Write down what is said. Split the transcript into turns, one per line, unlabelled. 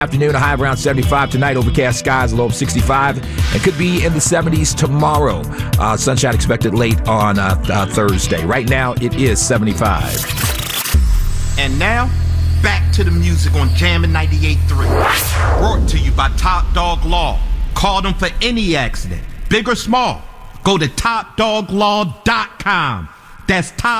Afternoon, a high of around 75 tonight. Overcast skies, a low of 65. It could be in the 70s tomorrow. Sunshine expected late on Thursday. Right now, it is 75.
And now, back to the music on Jammin' 98.3. Brought to you by Top Dog Law. Call them for any accident, big or small. Go to topdoglaw.com. That's top